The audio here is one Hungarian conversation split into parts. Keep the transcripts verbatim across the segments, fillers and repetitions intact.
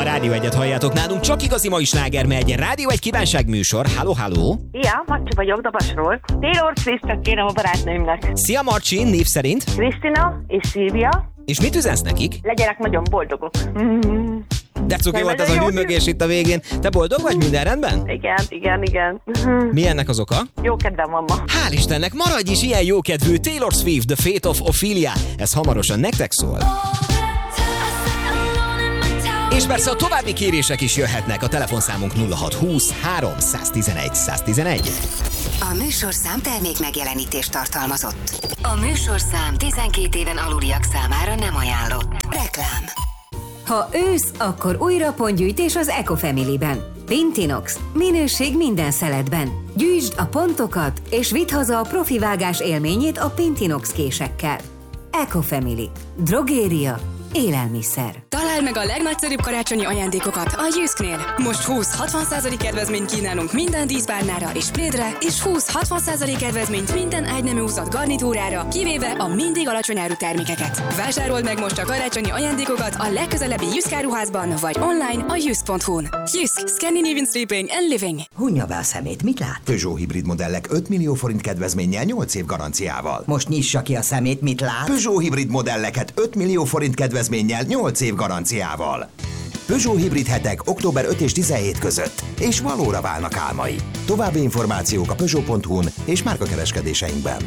A Rádió egyet halljátok nálunk, csak igazi mai sláger megy. Rádió egy kívánságműsor. Halló, halló. Ja, Marci vagyok, Dabasról. Taylor Swift-et kérem a barátnőmnek. Szia Marci, név szerint? Krisztina és Szilvia. És mit üzensz nekik? Legyenek nagyon boldogok. Mm-hmm. De cuki volt az a hűmögés itt a végén. Te boldog vagy? Minden rendben? Igen, igen, igen. Mi ennek az oka? Jó kedvem van ma. Hál' Istennek, maradj is ilyen jókedvű. Taylor Swift, The Fate of Ophelia. Ez hamarosan nektek szól. És persze a további kérések is jöhetnek. A telefonszámunk nulla hat húsz három tizenegy száz tizenegy. A műsorszám termék megjelenítést tartalmazott. A műsorszám tizenkét éven aluliak számára nem ajánlott. Reklám. Ha ősz, akkor újra pontgyűjtés az Ecofamily-ben. Pintinox. Minőség minden szeletben. Gyűjtsd a pontokat, és vidd haza a profi vágás élményét a Pintinox késekkel. Ecofamily. Drogéria. Élelmiszer. Találd meg a legnagyszerűbb karácsonyi ajándékokat a Jysknél. Most húsz-hatvan százalék kedvezményt kínálunk minden díszpárnára és plédre, és húsz-hatvan százalék kedvezményt minden ágynemű húzat garnitúrára, kivéve a mindig alacsony áru termékeket. Vásárold meg most a karácsonyi ajándékokat a legközelebbi Jysk áruházban, vagy online a jysk pont hu-n. Jysk. Scandinavian Sleeping and Living. Hunja be a szemét, mit lát? Peugeot hibrid modellek öt millió forint kedvezménnyel nyolc év garanciával. Most nyissa ki a szemét, mit lát? Peugeot hibrid modelleket öt millió forint kedvezménnyel nyolc év garanciával. Peugeot hibrid hetek október ötödike és tizenhetedike között, és valóra válnak álmai. További információk a peugeot pont hu-n és márkakereskedéseinkben.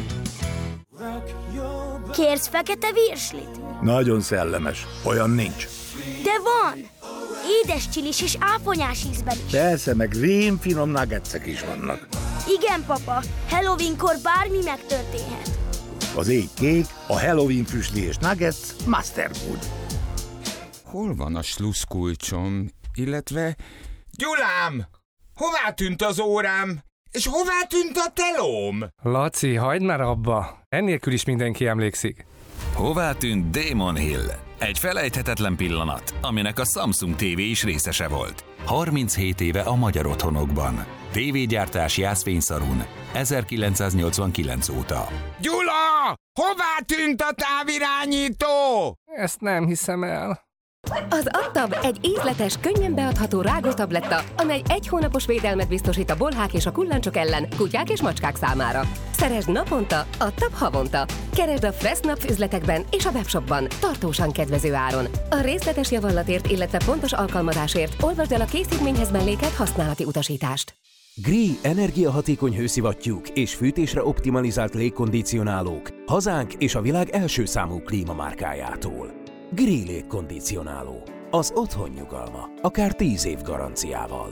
Kérsz fekete virslit? Nagyon szellemes. Olyan nincs. De van! Édes csilis és áponyás ízben is. Persze, meg rémfinom nuggetsek is vannak. Igen, papa. Halloweenkor bármi megtörténhet. Az ég kék, a Halloween füstli és nuggets Master Food. Hol van a sluszkulcsom, illetve... Gyulám! Hová tűnt az órám? És hová tűnt a telóm? Laci, hagyd már abba! Ennélkül is mindenki emlékszik. Hová tűnt Damon Hill? Egy felejthetetlen pillanat, aminek a Samsung té vé is részese volt. harminchét éve a magyar otthonokban. Tévégyártás Jászfényszarun, ezerkilencszáznyolcvankilenc óta. Gyula! Hová tűnt a távirányító? Ezt nem hiszem el. Az Adtab egy ízletes, könnyen beadható rágótabletta, amely egy hónapos védelmet biztosít a bolhák és a kullancsok ellen, kutyák és macskák számára. Szeresd naponta, Adtab havonta. Keresd a Fressnapf üzletekben és a webshopban, tartósan kedvező áron. A részletes javallatért, illetve pontos alkalmazásért olvasd el a készítményhez mellékelt használati utasítást. Gree energiahatékony hőszivattyúk és fűtésre optimalizált légkondicionálók hazánk és a világ első számú klímamárkájától. Gree légkondicionáló. Az otthon nyugalma. Akár tíz év garanciával.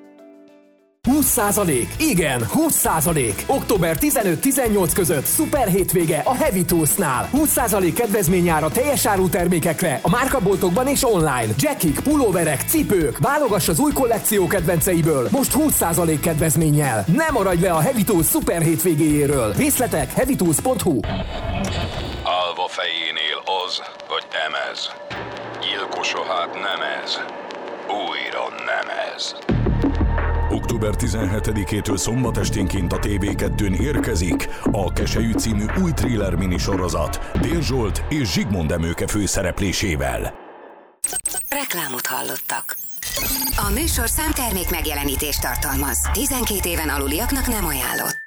húsz százalék! Igen, húsz százalék! október tizenöt-tizennyolc között szuper hétvége a Heavy Toolsnál. húsz százalék kedvezményára teljes áru termékekre a márkaboltokban és online. Jackik, pulóverek, cipők. Válogass az új kollekció kedvenceiből. Most húsz százalék kedvezménnyel. Ne maradj le a Heavy Tools szuper hétvégéjéről. Részletek heavy tools pont hu. Alva fejénél az, vagy emez. Gyilkosa hát nem ez. Újra nem ez. október tizenhetedikétől szombat esténként a té vé kettőn érkezik a Keselyű című új thriller minisorozat Dél Zsolt és Zsigmond Emőke főszereplésével. Reklámot hallottak. A műsorszám termék megjelenítést tartalmaz. tizenkét éven aluliaknak nem ajánlott.